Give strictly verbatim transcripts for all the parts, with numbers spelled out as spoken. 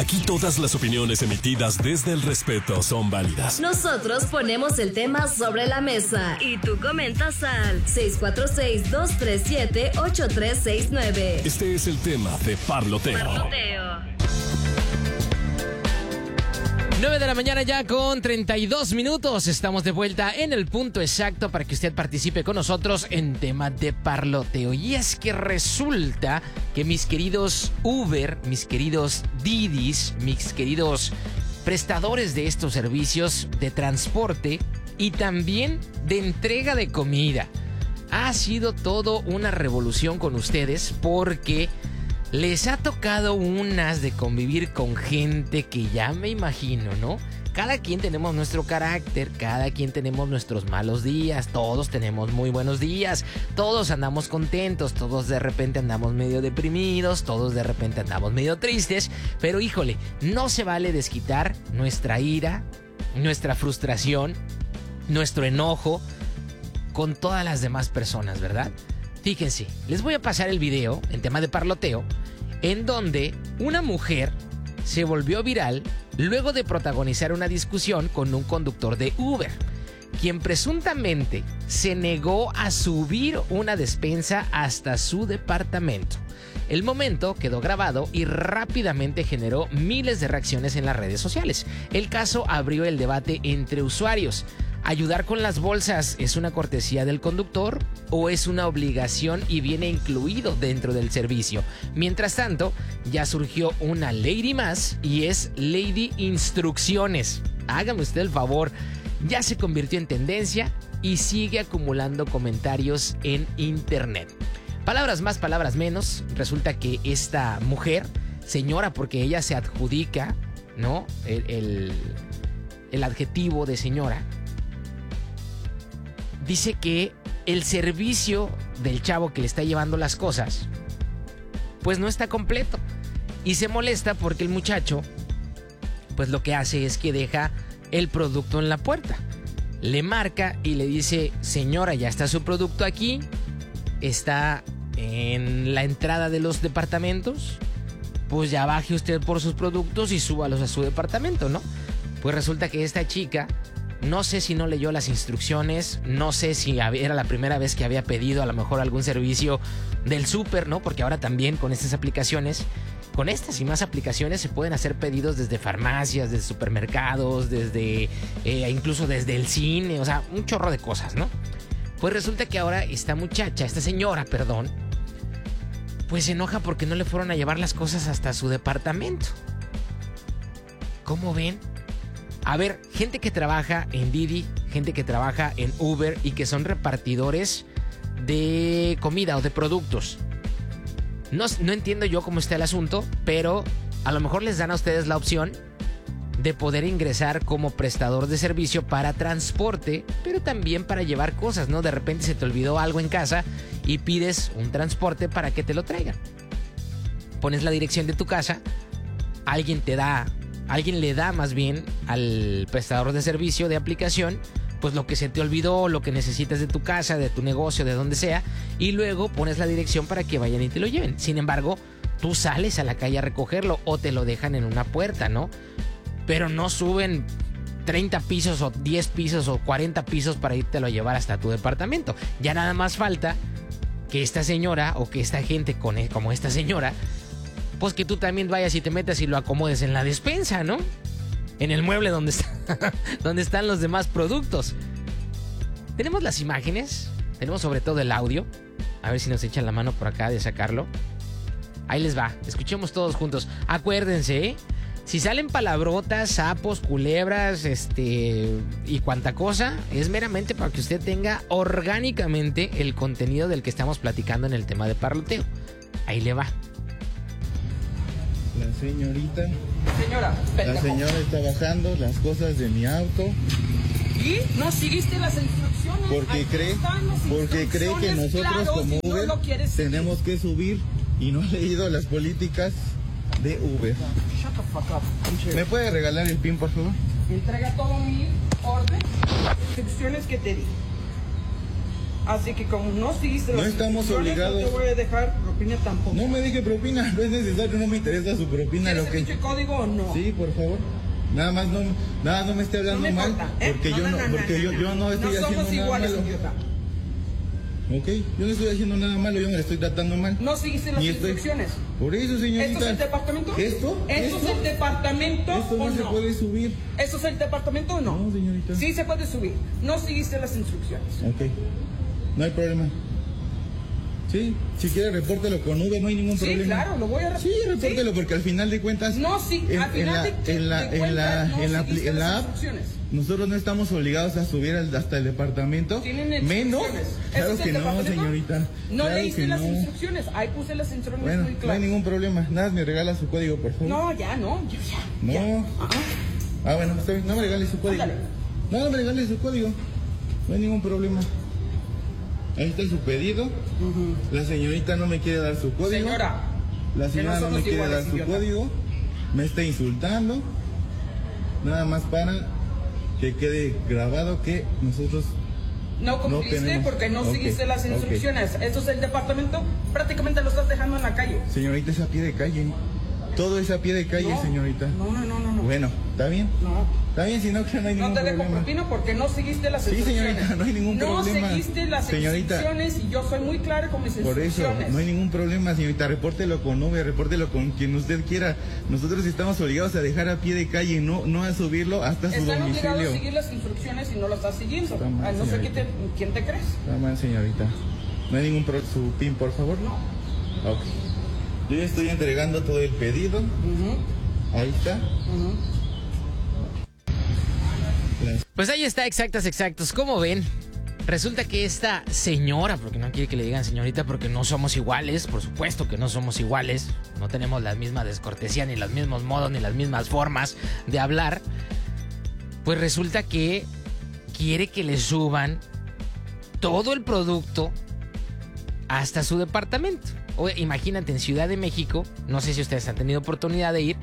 Aquí todas las opiniones emitidas desde el respeto son válidas. Nosotros ponemos el tema sobre la mesa y tú comentas al seis cuatro seis, dos tres siete, ocho tres seis nueve. Este es el tema de Parloteo. Parloteo. nueve de la mañana ya con treinta y dos minutos. Estamos de vuelta en el punto exacto para que usted participe con nosotros en tema de parloteo. Y es que resulta que mis queridos Uber, mis queridos Didis, mis queridos prestadores de estos servicios de transporte y también de entrega de comida, ha sido todo una revolución con ustedes porque les ha tocado unas de convivir con gente que ya me imagino, ¿no? Cada quien tenemos nuestro carácter, cada quien tenemos nuestros malos días, todos tenemos muy buenos días, todos andamos contentos, todos de repente andamos medio deprimidos, todos de repente andamos medio tristes, pero híjole, no se vale desquitar nuestra ira, nuestra frustración, nuestro enojo con todas las demás personas, ¿verdad? Fíjense, les voy a pasar el video en tema de parloteo, en donde una mujer se volvió viral luego de protagonizar una discusión con un conductor de Uber, quien presuntamente se negó a subir una despensa hasta su departamento. El momento quedó grabado y rápidamente generó miles de reacciones en las redes sociales. El caso abrió el debate entre usuarios. ¿Ayudar con las bolsas es una cortesía del conductor o es una obligación y viene incluido dentro del servicio? Mientras tanto, ya surgió una lady más y es Lady Instrucciones. Hágame usted el favor, ya se convirtió en tendencia y sigue acumulando comentarios en internet. Palabras más, palabras menos, resulta que esta mujer, señora porque ella se adjudica, ¿no? El, el, el adjetivo de señora, dice que el servicio del chavo que le está llevando las cosas pues no está completo y se molesta porque el muchacho pues lo que hace es que deja el producto en la puerta. Le marca y le dice: señora, ya está su producto aquí, está en la entrada de los departamentos, pues ya baje usted por sus productos y súbalos a su departamento, ¿no? Pues resulta que esta chica, no sé si no leyó las instrucciones, no sé si era la primera vez que había pedido a lo mejor algún servicio del súper, ¿no? Porque ahora también con estas aplicaciones, con estas y más aplicaciones se pueden hacer pedidos desde farmacias, desde supermercados, desde eh, incluso desde el cine, o sea, un chorro de cosas, ¿no? Pues resulta que ahora esta muchacha, esta señora, perdón, pues se enoja porque no le fueron a llevar las cosas hasta su departamento. ¿Cómo ven? A ver, gente que trabaja en Didi, gente que trabaja en Uber y que son repartidores de comida o de productos. No, no entiendo yo cómo está el asunto, pero a lo mejor les dan a ustedes la opción de poder ingresar como prestador de servicio para transporte, pero también para llevar cosas, ¿no? De repente se te olvidó algo en casa y pides un transporte para que te lo traigan. Pones la dirección de tu casa, alguien te da... Alguien le da más bien al prestador de servicio de aplicación pues lo que se te olvidó, lo que necesitas de tu casa, de tu negocio, de donde sea, y luego pones la dirección para que vayan y te lo lleven. Sin embargo, tú sales a la calle a recogerlo o te lo dejan en una puerta, ¿no? Pero no suben treinta pisos o diez pisos o cuarenta pisos para irte a llevar hasta tu departamento. Ya nada más falta que esta señora o que esta gente con, como esta señora, pues que tú también vayas y te metas y lo acomodes en la despensa, ¿no? En el mueble donde, está, donde están los demás productos. Tenemos las imágenes, tenemos sobre todo el audio. A ver si nos echan la mano por acá de sacarlo. Ahí les va, escuchemos todos juntos. Acuérdense, ¿eh? Si salen palabrotas, sapos, culebras, este y cuanta cosa, es meramente para que usted tenga orgánicamente el contenido del que estamos platicando en el tema de parloteo. Ahí le va. La señorita. Señora, pendejo. La señora está bajando las cosas de mi auto. ¿Y no seguiste las instrucciones? Porque cree, porque cree que nosotros claro, como si Uber no tenemos que subir y no ha leído las políticas de Uber. Shut the fuck up. ¿Me puede regalar el pin, por favor? Entrega todo mi orden, instrucciones que te di. Así que como no seguiste No las estamos instrucciones, obligados. no te voy a dejar propina tampoco. No me deje propina, no es necesario, no me interesa su propina. ¿Quieres Lo el que... pinche código o no? Sí, por favor. Nada más no, nada no me esté hablando No me mal, importa, ¿eh? porque No, yo no, no, no, porque no, yo, no, yo no estoy no haciendo somos nada iguales, malo. idiota. Ok, yo no estoy haciendo nada malo, yo me le estoy tratando mal. No seguiste las Ni estoy- instrucciones. Por eso, señorita. ¿Esto es el departamento? ¿Esto? ¿Esto es el departamento Esto o no se no? puede subir. ¿Esto es el departamento o no? No, señorita. Sí se puede subir. No seguiste las instrucciones. Ok, no hay problema. Sí, si quiere repórtelo con V, no hay ningún Sí, problema. claro, lo voy a Sí, repórtelo, porque al final de cuentas... No, sí, en, al final en la, de, en la, de en la, cuentas, no en la, seguiste en la las app, instrucciones. nosotros no estamos obligados a subir al- hasta el departamento. Tienen Menos, instrucciones. claro ¿Ese es que el no, departamento? señorita. No claro leíste que las no. instrucciones. Ahí puse las instrucciones Bueno, muy no hay claras. ningún problema. Nada, me regala su código, por favor. No, ya, no. Ya, ya. No. Ajá. Ah, bueno, está bien. No me regale su código. Ándale. No, no me regale su código. No hay ningún problema. Ahí está su pedido. La señorita no me quiere dar su código. Señora, La que señora no no, me somos quiere iguales, dar su idiota. código. Me está insultando. Nada más para que quede grabado que nosotros... no cumpliste tenemos- porque no Ok, seguiste las ok. instrucciones. Esto es el departamento. Prácticamente lo estás dejando en la calle. Señorita, es a pie de calle. Todo es a pie de calle, No, señorita. No, no, no, no. no. Bueno, ¿está bien? No. Está bien, si no, que no hay No ningún te dejo problema. propina porque no seguiste las Sí, instrucciones. señorita, no hay ningún problema. No seguiste las Señorita. instrucciones y yo soy muy clara con mis Por eso, instrucciones. no hay ningún problema, señorita. Repórtelo con Nube, repórtelo con quien usted quiera. Nosotros estamos obligados a dejar a pie de calle, no, no a subirlo hasta su Están obligados a domicilio. seguir las instrucciones y no las estás siguiendo. Está mal, Ah, no sé qué señorita. te, quién te crees. Está mal, señorita. No hay ningún problema. Su PIN, por favor. No. Ok. Yo ya estoy entregando todo el pedido. Ujú, Ahí está. ujú. Las- Pues ahí está, exactas, exactos. ¿Cómo ven? Resulta que esta señora, porque no quiere que le digan señorita, porque no somos iguales, por supuesto que no somos iguales, no tenemos la misma descortesía, ni los mismos modos, ni las mismas formas de hablar, pues resulta que quiere que le suban todo el producto hasta su departamento. Oye, imagínate, en Ciudad de México, no sé si ustedes han tenido oportunidad de ir,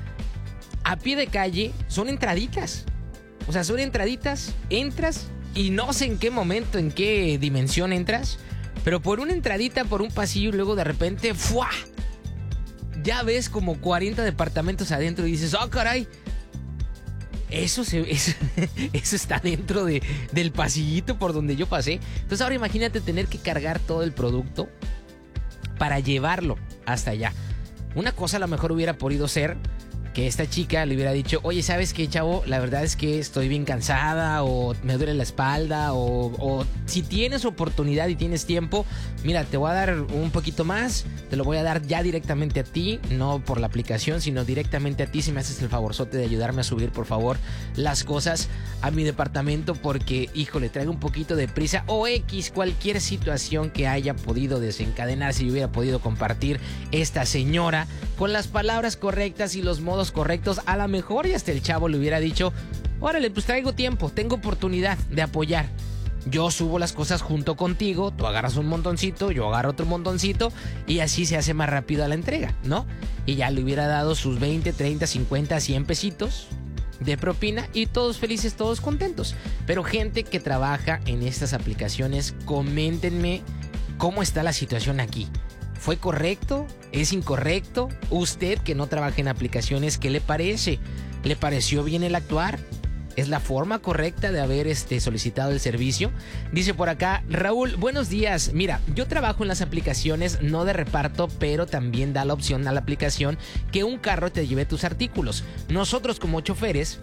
a pie de calle son entraditas. O sea, son entraditas, entras y no sé en qué momento, en qué dimensión entras, pero por una entradita, por un pasillo y luego de repente, ¡fua! Ya ves como cuarenta departamentos adentro y dices, ¡oh, caray! Eso, se, eso, eso está dentro de, del pasillito por donde yo pasé. Entonces ahora imagínate tener que cargar todo el producto para llevarlo hasta allá. Una cosa a lo mejor hubiera podido ser que esta chica le hubiera dicho, oye, ¿sabes qué, chavo? La verdad es que estoy bien cansada o me duele la espalda o, o si tienes oportunidad y tienes tiempo, mira, te voy a dar un poquito más, te lo voy a dar ya directamente a ti, no por la aplicación, sino directamente a ti, si me haces el favorzote de ayudarme a subir, por favor, las cosas a mi departamento porque, híjole, traigo un poquito de prisa o X, cualquier situación que haya podido desencadenar, si yo hubiera podido compartir esta señora con las palabras correctas y los modos correctos, a lo mejor y hasta el chavo le hubiera dicho, órale, pues traigo tiempo, tengo oportunidad de apoyar. Yo subo las cosas junto contigo, tú agarras un montoncito, yo agarro otro montoncito y así se hace más rápido la entrega, ¿no? Y ya le hubiera dado sus veinte, treinta, cincuenta, cien pesitos de propina y todos felices, todos contentos. Pero gente que trabaja en estas aplicaciones, coméntenme cómo está la situación aquí. ¿Fue correcto? ¿Es incorrecto? Usted que no trabaja en aplicaciones, ¿qué le parece? ¿Le pareció bien el actuar? ¿Es la forma correcta de haber este, solicitado el servicio? Dice por acá, Raúl, buenos días. Mira, yo trabajo en las aplicaciones, no de reparto, pero también da la opción a la aplicación que un carro te lleve tus artículos. Nosotros como choferes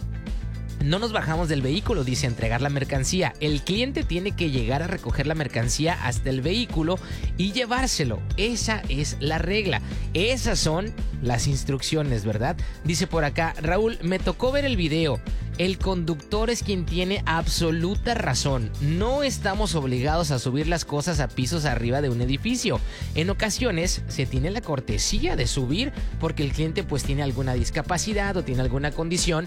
no nos bajamos del vehículo, dice, a entregar la mercancía. El cliente tiene que llegar a recoger la mercancía hasta el vehículo y llevárselo. Esa es la regla. Esas son las instrucciones, ¿verdad? Dice por acá, Raúl, me tocó ver el video. El conductor es quien tiene absoluta razón. No estamos obligados a subir las cosas a pisos arriba de un edificio. En ocasiones se tiene la cortesía de subir porque el cliente pues tiene alguna discapacidad o tiene alguna condición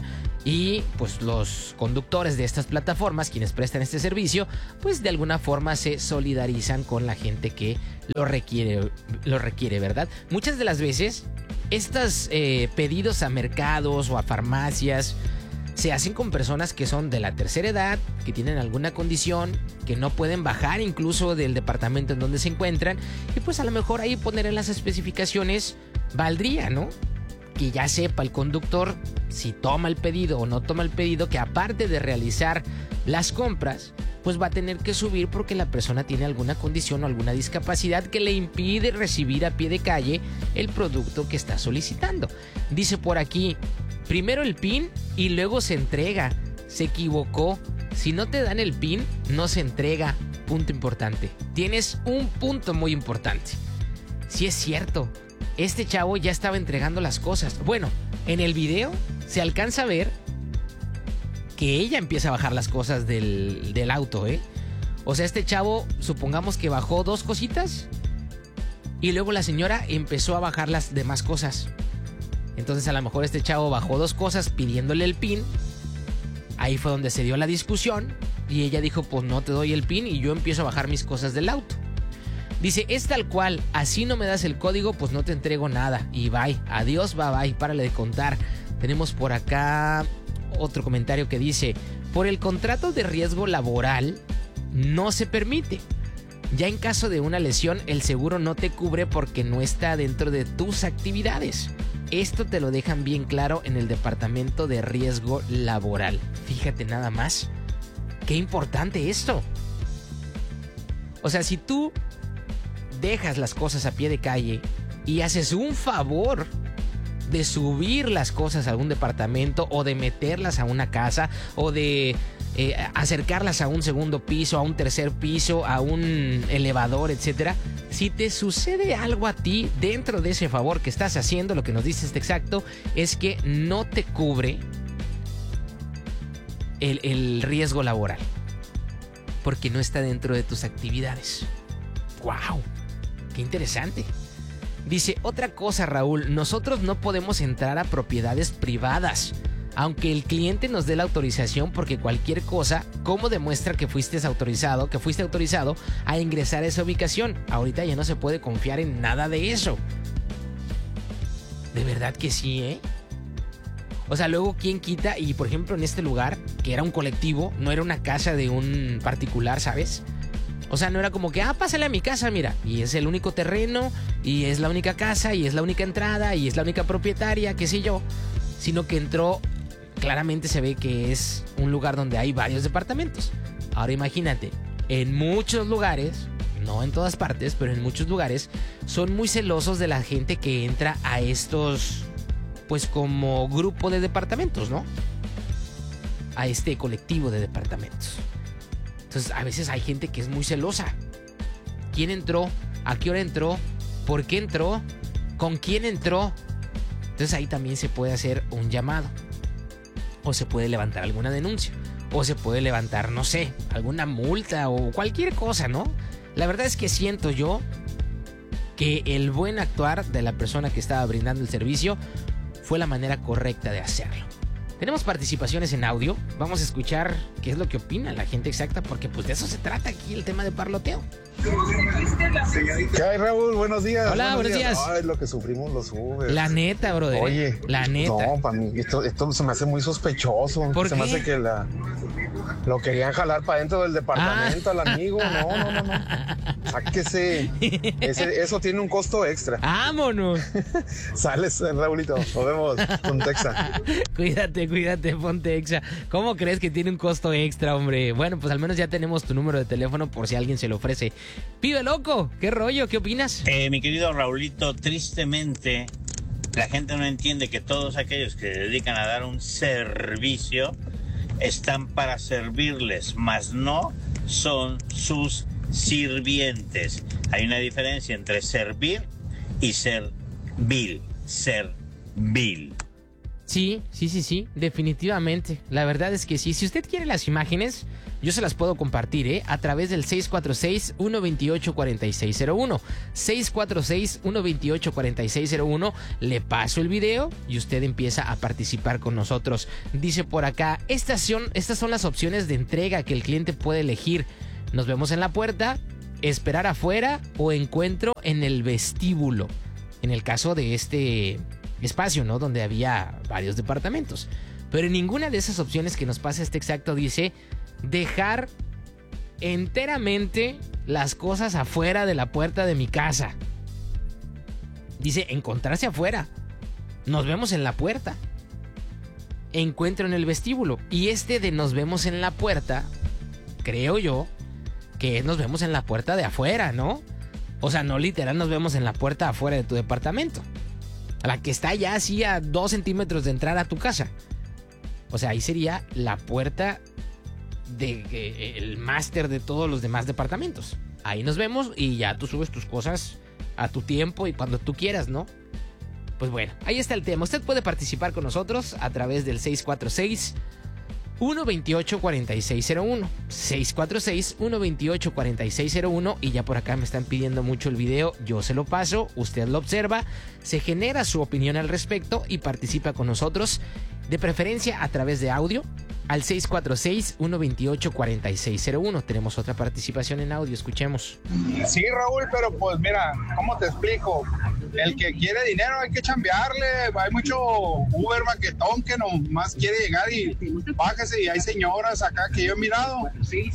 y pues los conductores de estas plataformas, quienes prestan este servicio, pues de alguna forma se solidarizan con la gente que lo requiere, lo requiere, ¿verdad? Muchas de las veces estos eh, pedidos a mercados o a farmacias se hacen con personas que son de la tercera edad, que tienen alguna condición, que no pueden bajar incluso del departamento en donde se encuentran, y pues a lo mejor ahí poner en las especificaciones valdría, ¿no? Que ya sepa el conductor si toma el pedido o no toma el pedido, que aparte de realizar las compras, pues va a tener que subir porque la persona tiene alguna condición o alguna discapacidad que le impide recibir a pie de calle el producto que está solicitando. Dice por aquí, primero el PIN y luego se entrega. Se equivocó. Si no te dan el PIN, no se entrega. Punto importante. Tienes un punto muy importante. Sí es cierto, este chavo ya estaba entregando las cosas. Bueno, en el video se alcanza a ver que ella empieza a bajar las cosas del, del auto, ¿eh? O sea, este chavo, supongamos que bajó dos cositas y luego la señora empezó a bajar las demás cosas. Entonces a lo mejor este chavo bajó dos cosas pidiéndole el PIN. Ahí fue donde se dio la discusión y ella dijo, pues no te doy el PIN y yo empiezo a bajar mis cosas del auto. Dice, es tal cual, así no me das el código, pues no te entrego nada. Y bye, adiós, bye bye, párale de contar. Tenemos por acá otro comentario que dice, por el contrato de riesgo laboral no se permite. Ya en caso de una lesión, el seguro no te cubre porque no está dentro de tus actividades. Esto te lo dejan bien claro en el departamento de riesgo laboral. Fíjate nada más. Qué importante esto. O sea, si tú dejas las cosas a pie de calle y haces un favor de subir las cosas a algún departamento o de meterlas a una casa o de eh, acercarlas a un segundo piso, a un tercer piso, a un elevador, etcétera. Si te sucede algo a ti dentro de ese favor que estás haciendo, lo que nos dice este exacto es que no te cubre el, el riesgo laboral porque no está dentro de tus actividades. ¡Wow! ¡Qué interesante! Dice, otra cosa, Raúl, nosotros no podemos entrar a propiedades privadas, aunque el cliente nos dé la autorización, porque cualquier cosa, ¿cómo demuestra que fuiste autorizado, que fuiste autorizado a ingresar a esa ubicación? Ahorita ya no se puede confiar en nada de eso. De verdad que sí, ¿eh? O sea, luego, ¿quién quita? Y, por ejemplo, en este lugar, que era un colectivo, no era una casa de un particular, ¿sabes? O sea, no era como que, ah, pásale a mi casa, mira. Y es el único terreno, y es la única casa, y es la única entrada, y es la única propietaria, qué sé yo. Sino que entró, claramente se ve que es un lugar donde hay varios departamentos. Ahora imagínate, en muchos lugares, no en todas partes, pero en muchos lugares, son muy celosos de la gente que entra a estos, pues como grupo de departamentos, ¿no? A este colectivo de departamentos. Entonces, a veces hay gente que es muy celosa. ¿Quién entró? ¿A qué hora entró? ¿Por qué entró? ¿Con quién entró? Entonces ahí también se puede hacer un llamado. O se puede levantar alguna denuncia. O se puede levantar, no sé, alguna multa o cualquier cosa, ¿no? La verdad es que siento yo que el buen actuar de la persona que estaba brindando el servicio fue la manera correcta de hacerlo. Tenemos participaciones en audio. Vamos a escuchar qué es lo que opina la gente exacta, porque pues de eso se trata aquí el tema de parloteo. ¿Qué hay, Raúl? Buenos días. Hola, buenos días. días. Ay, lo que sufrimos los Ubers. La neta, brother. Oye. La neta. No, para mí esto, esto se me hace muy sospechoso. ¿Por se qué? me hace que la, lo querían jalar para dentro del departamento ah. al amigo. No, no, no, no. Sáquese. Ese, eso tiene un costo extra. ¡Vámonos! Sales, Raulito. Nos vemos con Texa. Cuídate, cuídate, ponte Exa. ¿Cómo crees que tiene un costo extra, hombre? Bueno, pues al menos ya tenemos tu número de teléfono por si alguien se lo ofrece. Pibe loco, ¿qué rollo? ¿Qué opinas? Eh, mi querido Raulito, tristemente la gente no entiende que todos aquellos que se dedican a dar un servicio están para servirles, mas no son sus sirvientes. Hay una diferencia entre servir y servil. Servil. Sí, sí, sí, sí, definitivamente. La verdad es que sí. Si usted quiere las imágenes, yo se las puedo compartir, ¿eh? A través del seis cuatro seis, uno dos ocho, cuatro seis cero uno. seis cuatro seis, uno dos ocho, cuatro seis cero uno. Le paso el video y usted empieza a participar con nosotros. Dice por acá, estas son, estas son las opciones de entrega que el cliente puede elegir. Nos vemos en la puerta, esperar afuera o encuentro en el vestíbulo. En el caso de este espacio, ¿no? Donde había varios departamentos. Pero en ninguna de esas opciones que nos pasa este exacto dice dejar enteramente las cosas afuera de la puerta de mi casa. Dice encontrarse afuera. Nos vemos en la puerta. Encuentro en el vestíbulo. Y este de nos vemos en la puerta, creo yo, que nos vemos en la puerta de afuera, ¿no? O sea, no literal nos vemos en la puerta afuera de tu departamento. La que está ya así a dos centímetros de entrar a tu casa. O sea, ahí sería la puerta del de, el máster de todos los demás departamentos. Ahí nos vemos y ya tú subes tus cosas a tu tiempo y cuando tú quieras, ¿no? Pues bueno, ahí está el tema. Usted puede participar con nosotros a través del seis cuatro seis, uno dos ocho, cuatro seis cero uno. seis cuatro seis, uno dos ocho, cuatro seis cero uno. Y ya por acá me están pidiendo mucho el video. Yo se lo paso, usted lo observa, se genera su opinión al respecto y participa con nosotros. De preferencia a través de audio al seis cuatro seis, uno dos ocho, cuatro seis cero uno. Tenemos otra participación en audio, escuchemos. Sí, Raúl, pero pues mira, ¿cómo te explico? El que quiere dinero hay que chambearle. Hay mucho Uber baquetón que nomás quiere llegar y bájese. Y hay señoras acá que yo he mirado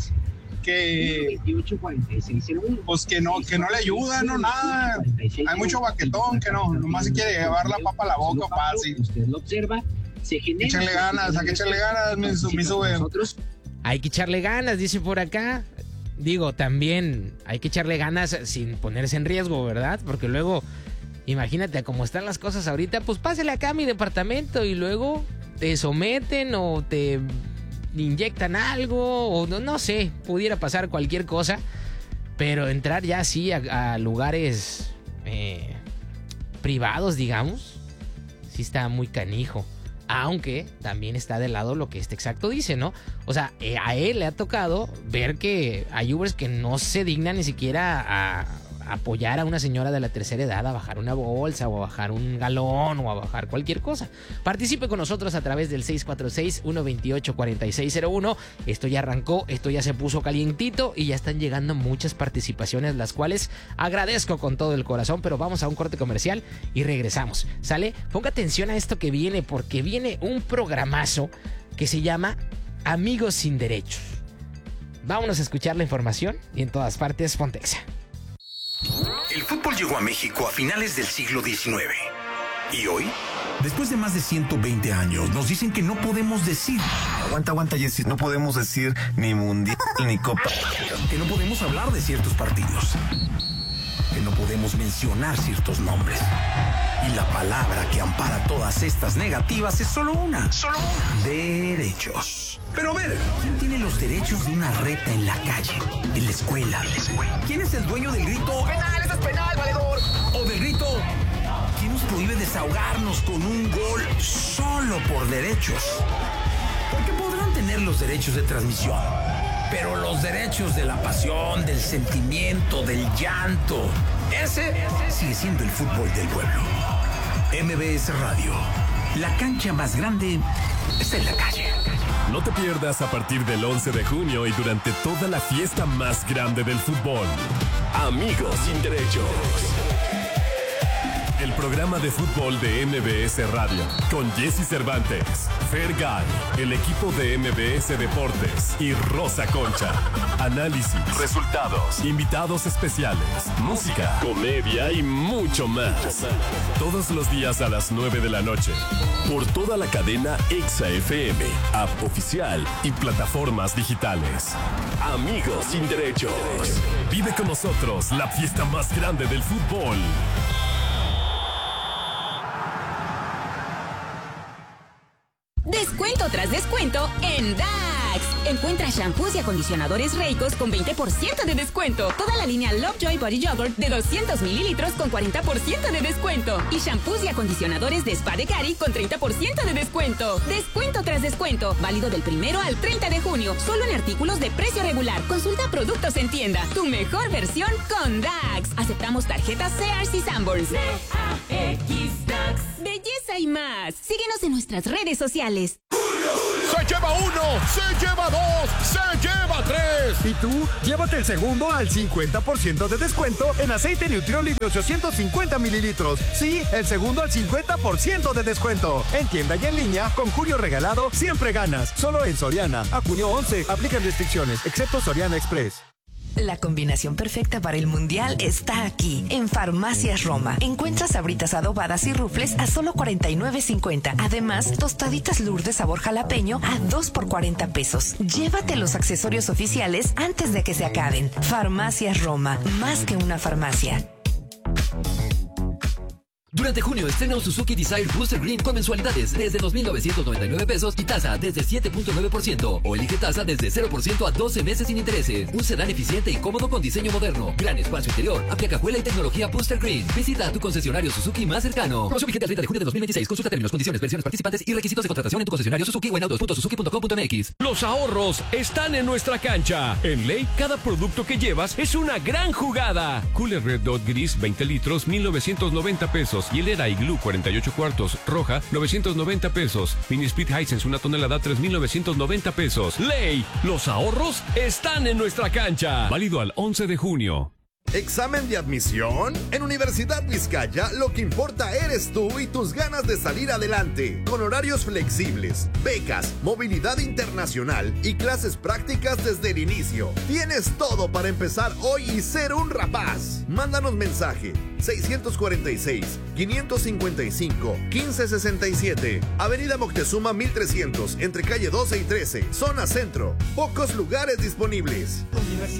que pues que no, que no le ayudan, no nada. Hay mucho baquetón que no, nomás se quiere llevar la papa a la boca fácil. Usted lo observa. Échale ganas, hay que echarle ganas, mi, mi sube. Hay que echarle ganas, dice por acá. Digo, también hay que echarle ganas sin ponerse en riesgo, ¿verdad? Porque luego, imagínate cómo están las cosas ahorita, pues pásale acá a mi departamento y luego te someten o te inyectan algo o no, no sé, pudiera pasar cualquier cosa. Pero entrar ya así a, a lugares eh, privados, digamos, sí está muy canijo. Aunque también está de lado lo que este exacto dice, ¿no? O sea, a él le ha tocado ver que hay Ubers que no se dignan ni siquiera a, a apoyar a una señora de la tercera edad a bajar una bolsa o a bajar un galón o a bajar cualquier cosa. Participe con nosotros a través del seis cuatro seis, uno dos ocho, cuatro seis cero uno. Esto ya arrancó, esto ya se puso calientito y ya están llegando muchas participaciones, las cuales agradezco con todo el corazón, pero vamos a un corte comercial y regresamos. ¿Sale? Ponga atención a esto que viene, porque viene un programazo que se llama Amigos sin Derechos. Vámonos a escuchar la información y en todas partes Pontexa. El fútbol llegó a México a finales del siglo diecinueve. ¿Y hoy? Después de más de ciento veinte años, nos dicen que no podemos decir... Aguanta, aguanta, Jessy. No podemos decir ni mundial ni copa. Que no podemos hablar de ciertos partidos. Que no podemos mencionar ciertos nombres. Y la palabra que ampara todas estas negativas es solo una. Solo una. Derechos. Pero a ver, ¿quién tiene los derechos de una reta en la calle? En la escuela. ¿Quién es el dueño del grito? ¡Penal, eso es penal, valedor! O del grito... ¿Quién nos prohíbe desahogarnos con un gol solo por derechos? Porque podrán tener los derechos de transmisión, pero los derechos de la pasión, del sentimiento, del llanto, ese sigue siendo el fútbol del pueblo. M B S Radio, la cancha más grande está en la calle. No te pierdas a partir del once de junio y durante toda la fiesta más grande del fútbol. Amigos sin Derechos. El programa de fútbol de M B S Radio, con Jessy Cervantes, Fergay, el equipo de M B S Deportes y Rosa Concha. Análisis, resultados, invitados especiales, música, comedia y mucho más. Todos los días a las nueve de la noche, por toda la cadena Exa F M, app oficial y plataformas digitales. Amigos sin Derechos. Vive con nosotros la fiesta más grande del fútbol. Descuento tras descuento en D A X. Encuentra shampoos y acondicionadores Reicos con veinte por ciento de descuento. Toda la línea Lovejoy Body Yogurt de doscientos mililitros con cuarenta por ciento de descuento. Y shampoos y acondicionadores de Spa de Cari con treinta por ciento de descuento. Descuento tras descuento. Válido del primero al treinta de junio. Solo en artículos de precio regular. Consulta productos en tienda. Tu mejor versión con D A X. Aceptamos tarjetas Sears y Sanborns. D A X D A X. Belleza y más. Síguenos en nuestras redes sociales. Se lleva uno, se lleva dos, se lleva tres. Y tú, llévate el segundo al cincuenta por ciento de descuento en aceite Nutrioli de ochocientos cincuenta mililitros. Sí, el segundo al cincuenta por ciento de descuento. En tienda y en línea, con Julio Regalado, siempre ganas. Solo en Soriana. A junio once, aplican restricciones, excepto Soriana Express. La combinación perfecta para el Mundial está aquí, en Farmacias Roma. Encuentras sabritas adobadas y rufles a solo cuarenta y nueve cincuenta. Además, tostaditas Lourdes sabor jalapeño a dos por cuarenta pesos. Llévate los accesorios oficiales antes de que se acaben. Farmacias Roma, más que una farmacia. Durante junio estrena un Suzuki Desire Booster Green con mensualidades desde dos mil novecientos noventa y nueve pesos y tasa desde siete punto nueve por ciento. O elige tasa desde cero por ciento a doce meses sin intereses. Un sedán eficiente y cómodo con diseño moderno. Gran espacio interior, amplia cajuela y tecnología Booster Green. Visita tu concesionario Suzuki más cercano. Promoción vigente al treinta de junio de dos mil veintiséis. Consulta términos, condiciones, versiones participantes y requisitos de contratación en tu concesionario Suzuki o en autos punto suzuki punto com punto mx. Los ahorros están en nuestra cancha. En Ley, cada producto que llevas es una gran jugada. Cooler Red Dot Gris veinte litros, mil novecientos noventa pesos. Hielera Igloo cuarenta y ocho cuartos, roja, novecientos noventa pesos. Mini Split Hisense una tonelada, tres mil novecientos noventa pesos. Ley, los ahorros están en nuestra cancha. Válido al once de junio. ¿Examen de admisión? En Universidad Vizcaya lo que importa eres tú y tus ganas de salir adelante. Con horarios flexibles, becas, movilidad internacional y clases prácticas desde el inicio. Tienes todo para empezar hoy y ser un rapaz. Mándanos mensaje seiscientos cuarenta y seis, quinientos cincuenta y cinco, quince sesenta y siete. Avenida Moctezuma mil trescientos, entre calle doce y trece, zona centro. Pocos lugares disponibles.